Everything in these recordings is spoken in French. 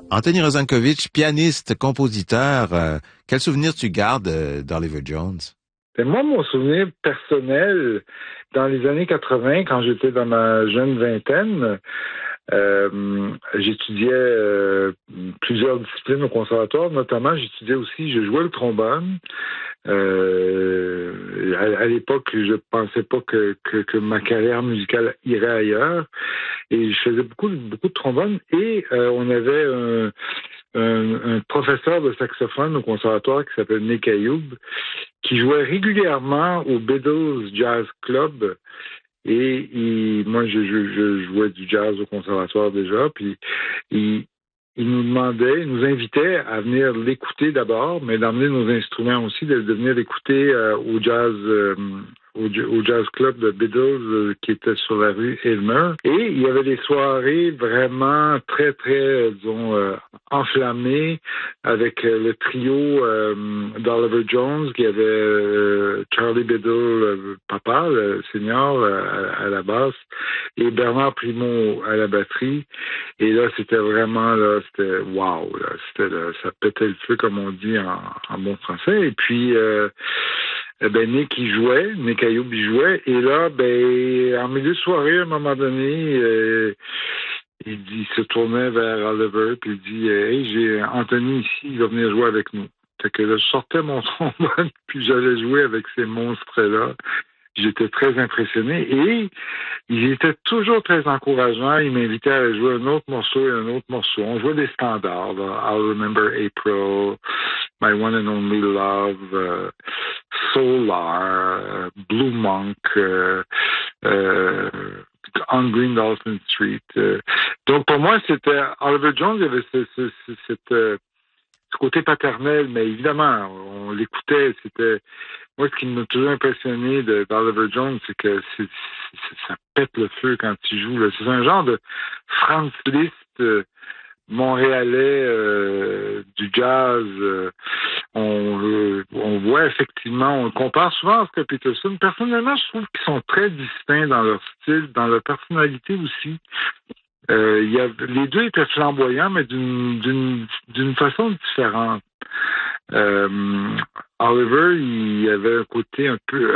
Anthony Rozankovich, pianiste, compositeur, quel souvenir tu gardes d'Oliver Jones? Ben moi, mon souvenir personnel, dans les années 80, quand j'étais dans ma jeune vingtaine, j'étudiais plusieurs disciplines au conservatoire, notamment je jouais le trombone. À l'époque, je pensais pas que ma carrière musicale irait ailleurs, et je faisais beaucoup de trombone, et on avait un professeur de saxophone au conservatoire qui s'appelle Nick Ayoub, qui jouait régulièrement au Beatles Jazz Club. Et moi, je jouais du jazz au conservatoire déjà, puis il il nous invitait à venir l'écouter d'abord, mais d'emmener nos instruments aussi, de venir l'écouter au jazz club de Beatles qui était sur la rue Aylmer. Et il y avait des soirées vraiment très, très, disons, enflammées avec le trio d'Oliver Jones, qui avait Charlie Biddle, papa, le senior, à la basse, et Bernard Primo à la batterie. Et là, c'était vraiment, là, c'était wow, là, ça pétait le feu, comme on dit en bon français. Et puis, Nick Ayoub, il jouait. Et là, en milieu de soirée, à un moment donné, il se tournait vers Oliver, puis il dit, hey, j'ai Anthony ici, il va venir jouer avec nous. Fait que là, je sortais mon trombone, puis j'allais jouer avec ces monstres-là. J'étais très impressionné et il était toujours très encourageant. Il m'invitait à jouer un autre morceau et un autre morceau. On jouait des standards, là. I'll Remember April, My One and Only Love, Solar, Blue Monk, On Green Dolphin Street. Donc pour moi, c'était Oliver Jones, il y avait ce côté paternel, mais évidemment, on l'écoutait, c'était... Moi, ce qui m'a toujours impressionné d'Oliver Jones, c'est que ça pète le feu quand il joue, là. C'est un genre de Franz Liszt montréalais du jazz. On voit effectivement, on le compare souvent à Oscar Peterson. Personnellement, je trouve qu'ils sont très distincts dans leur style, dans leur personnalité aussi. Les deux étaient flamboyants, mais d'une façon différente. Oliver, il avait un côté un peu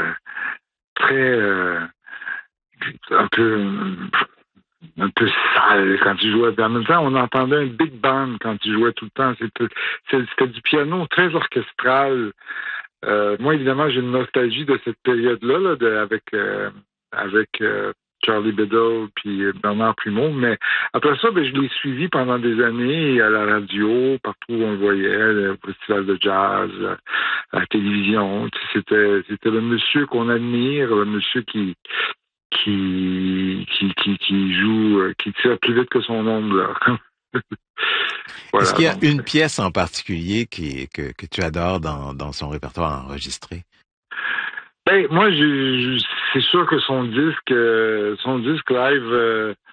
un peu sale quand il jouait. En même temps, on entendait un big band quand il jouait tout le temps. C'était du piano très orchestral. Moi, évidemment, j'ai une nostalgie de cette période-là, avec Charlie Biddle puis Bernard Primo, mais après ça, je l'ai suivi pendant des années à la radio, partout où on le voyait, au festival de jazz, à la télévision. C'était le monsieur qu'on admire, le monsieur qui joue, qui tire plus vite que son ombre, là. Voilà, est-ce qu'il y a une pièce en particulier que tu adores dans son répertoire enregistré? Moi, c'est sûr que son disque live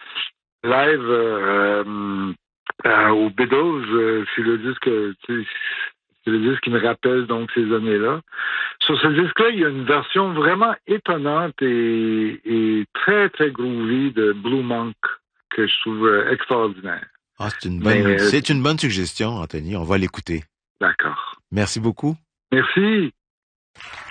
au Beatles, c'est le disque qui me rappelle donc ces années-là. Sur ce disque-là, il y a une version vraiment étonnante et très, très groovy de Blue Monk que je trouve extraordinaire. Ah, c'est une bonne suggestion, Anthony. On va l'écouter. D'accord. Merci beaucoup. Merci.